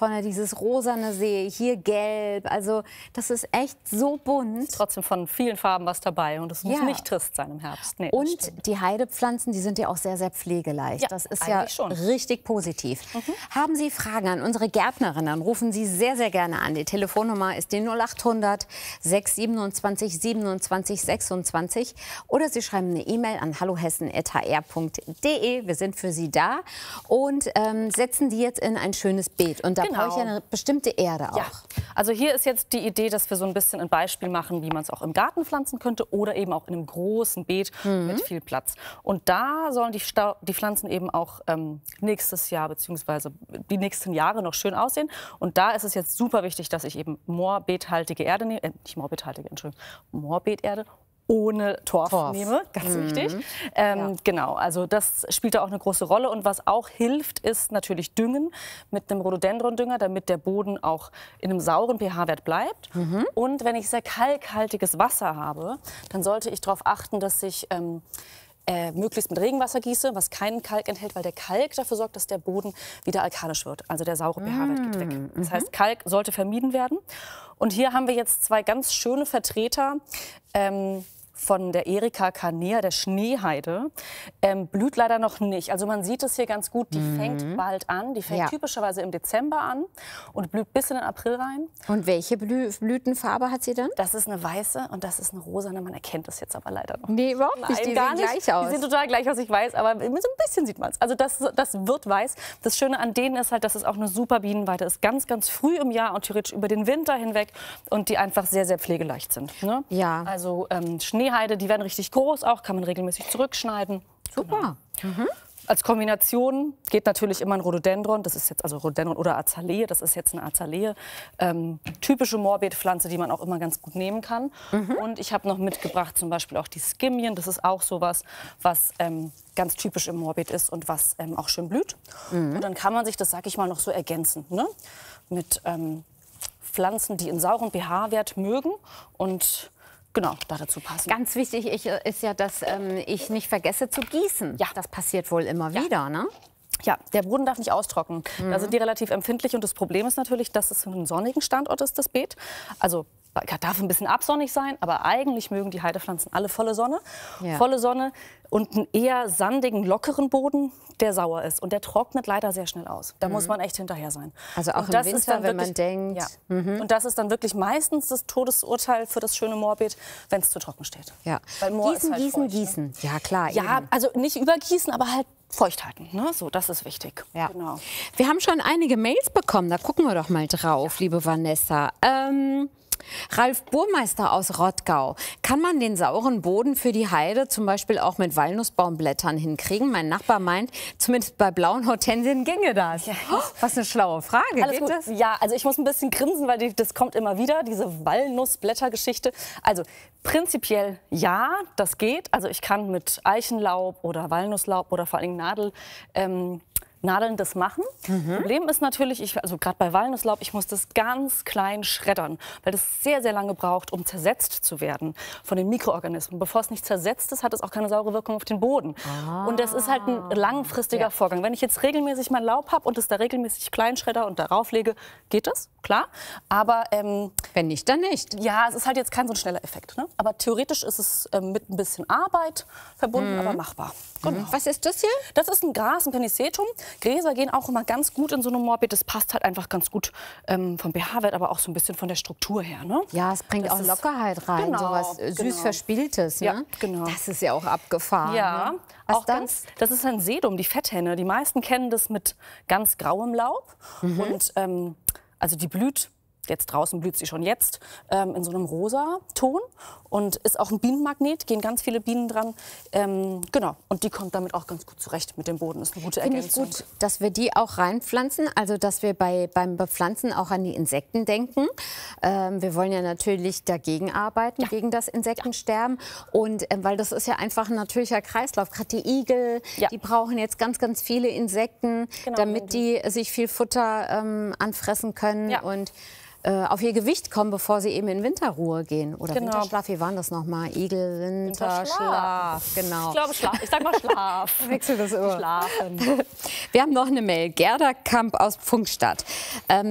vorne dieses rosane sehe, hier gelb. Also das ist echt so bunt. Trotzdem von vielen Farben was dabei und es muss Ja. nicht trist sein im Herbst. Nee, Und die Heidepflanzen, die sind ja auch sehr, sehr pflegeleicht. Ja, das ist ja eigentlich schon. richtig positiv. Haben Sie Fragen an unsere Gärtnerin, dann rufen Sie sehr, sehr gerne an. Die Telefonnummer ist die 0800 627 27 26 oder Sie schreiben eine E-Mail an hallohessen@hr.de. Wir sind für Sie da und setzen die jetzt in ein schönes Beet. Und da brauche ich ja eine bestimmte Erde auch. Ja, also hier ist jetzt die Idee, dass wir so ein bisschen ein Beispiel machen, wie man es auch im Garten pflanzen könnte oder eben auch in einem großen Beet mit viel Platz. Und da sollen die Pflanzen eben auch nächstes Jahr bzw. die nächsten Jahre noch schön aussehen. Und da ist es jetzt super wichtig, dass ich eben moorbeethaltige Erde nehme, nicht moorbeethaltige, Entschuldigung, Moorbeeterde ohne Torf nehme, ganz wichtig. Genau, also das spielt da auch eine große Rolle. Und was auch hilft, ist natürlich Düngen mit einem Rhododendron-Dünger, damit der Boden auch in einem sauren pH-Wert bleibt. Und wenn ich sehr kalkhaltiges Wasser habe, dann sollte ich darauf achten, dass ich möglichst mit Regenwasser gieße, was keinen Kalk enthält, weil der Kalk dafür sorgt, dass der Boden wieder alkalisch wird. Also der saure pH-Wert geht weg. Das heißt, Kalk sollte vermieden werden. Und hier haben wir jetzt zwei ganz schöne Vertreter von der Erika carnea, der Schneeheide. Blüht leider noch nicht. Also man sieht es hier ganz gut, die fängt bald an. Die fängt typischerweise im Dezember an und blüht bis in den April rein. Und welche Blütenfarbe hat sie dann? Das ist eine weiße und das ist eine rosane. Man erkennt es jetzt aber leider noch. Nee, überhaupt nicht. Nein, Die gar sehen nicht. gleich aus. Die sehen total gleich aus, ich weiß, aber so ein bisschen sieht man es. Also das wird weiß. Das Schöne an denen ist halt, dass es auch eine super Bienenweide ist. Ganz, ganz früh im Jahr und theoretisch über den Winter hinweg und die einfach sehr, sehr pflegeleicht sind. Ne? Ja. Also Schneeheide, die werden richtig groß auch, kann man regelmäßig zurückschneiden. Super. Genau. Als Kombination geht natürlich immer ein Rhododendron. Das ist jetzt also Rhododendron oder Azalee. Das ist jetzt eine Azalee. Typische Moorbeetpflanze, die man auch immer ganz gut nehmen kann. Und ich habe noch mitgebracht zum Beispiel auch die Skimien. Das ist auch sowas, was ganz typisch im Moorbeet ist und was auch schön blüht. Und dann kann man sich das, sag ich mal, noch so ergänzen, ne? Mit Pflanzen, die einen sauren pH-Wert mögen und genau, dazu passen. Ganz wichtig ist ja, dass ich nicht vergesse zu gießen. Ja. Das passiert wohl immer wieder, ne? Ja, der Boden darf nicht austrocknen. Da sind die relativ empfindlich und das Problem ist natürlich, dass es ein sonnigen Standort ist, das Beet. Also darf ein bisschen absonnig sein, aber eigentlich mögen die Heidepflanzen alle volle Sonne. Ja. Volle Sonne und einen eher sandigen, lockeren Boden, der sauer ist. Und der trocknet leider sehr schnell aus. Da muss man echt hinterher sein. Also auch und im Winter, wenn man denkt... Ja. Und das ist dann wirklich meistens das Todesurteil für das schöne Moorbeet, wenn es zu trocken steht. Ja. Weil Moor Gießen, ist halt gießen, feucht, gießen. ne? Ja, klar. Ja, eben. also nicht übergießen, aber halt feucht halten. Ne? So, das ist wichtig. Ja. Genau. Wir haben schon einige Mails bekommen, da gucken wir doch mal drauf, liebe Vanessa. Ralf Burmeister aus Rottgau. Kann man den sauren Boden für die Heide zum Beispiel auch mit Walnussbaumblättern hinkriegen? Mein Nachbar meint, zumindest bei blauen Hortensien ginge das. Ja. Oh, was eine schlaue Frage. Alles Geht gut. das? Ja, also ich muss ein bisschen grinsen, weil das kommt immer wieder, diese Walnussblättergeschichte. Also prinzipiell ja, das geht. Also ich kann mit Eichenlaub oder Walnusslaub oder vor allem Nadeln das machen. Problem ist natürlich, also gerade bei Walnusslaub, ich muss das ganz klein schreddern, weil das sehr, sehr lange braucht, um zersetzt zu werden von den Mikroorganismen. Bevor es nicht zersetzt ist, hat es auch keine saure Wirkung auf den Boden. Und das ist halt ein langfristiger Vorgang. Wenn ich jetzt regelmäßig mein Laub habe und es da regelmäßig klein schredder und darauf lege, geht das, klar. Aber wenn nicht, dann nicht. ja, es ist halt jetzt kein so ein schneller Effekt. Ne? Aber theoretisch ist es mit ein bisschen Arbeit verbunden, aber machbar. Genau. Was ist das hier? Das ist ein Gras, ein Penicetum. Gräser gehen auch immer ganz gut in so einem Moorbeet. Das passt halt einfach ganz gut vom pH-Wert, aber auch so ein bisschen von der Struktur her. Ne? Ja, es bringt Das auch ist- Lockerheit rein, Genau, sowas süß Verspieltes. Ne? Ja, genau. Das ist ja auch abgefahren. Ja, Ne? Was auch ganz, das ist ein Sedum, die Fetthenne. Die meisten kennen das mit ganz grauem Laub. Und also die blüht, jetzt draußen blüht sie schon jetzt, in so einem rosa Ton und ist auch ein Bienenmagnet, gehen ganz viele Bienen dran. Genau, und die kommt damit auch ganz gut zurecht mit dem Boden, ist eine gute Finde ich Ergänzung. gut, dass wir die auch reinpflanzen, also dass wir beim Bepflanzen auch an die Insekten denken. Wir wollen ja natürlich dagegen arbeiten, gegen das Insektensterben. Und weil das ist ja einfach ein natürlicher Kreislauf. Gerade die Igel, die brauchen jetzt ganz, ganz viele Insekten, Genau, damit die sich viel Futter anfressen können. Ja. Und auf ihr Gewicht kommen, bevor sie eben in Winterruhe gehen. Oder Genau. Winterschlaf, wie waren das nochmal? Igel, Winterschlaf, genau. Ich glaube Schlaf, ich sag mal Schlaf. Wechsel das immer. Schlafen. Wir haben noch eine Mail. Gerda Kamp aus Pfungstadt.